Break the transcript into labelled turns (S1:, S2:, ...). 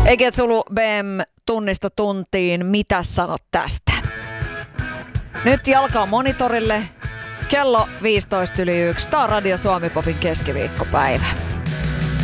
S1: Ege Zulu BM tunnista tuntiin. Mitä sanot tästä? Nyt jalkaa monitorille. Kello 1:15. Tää on Radio Suomi Popin keskiviikkopäivä.